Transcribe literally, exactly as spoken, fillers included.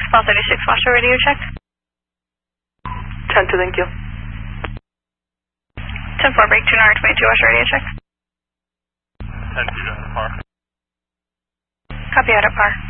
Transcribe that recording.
Bell thirty-six, Washer radio check. ten two, thank you. ten four, break two nine twenty-two, Washer radio check. ten two, down to par. Copy out at par.